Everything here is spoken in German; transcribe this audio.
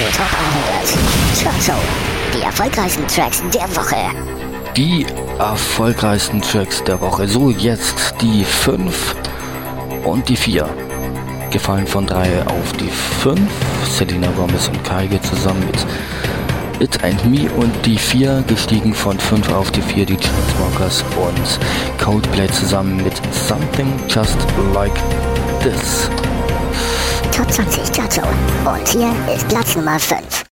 Top 100. Chart Show. Die erfolgreichsten Tracks der Woche. Die erfolgreichsten Tracks der Woche. So, jetzt die 5 und die 4. Gefallen von 3 auf die 5. Selena Gomez und Kygo zusammen mit It and Me, und die 4 gestiegen von 5 auf die 4, die Chainsmokers und Coldplay zusammen mit Something Just Like This. Top 20 Chart Show. Und hier ist Platz Nummer 5.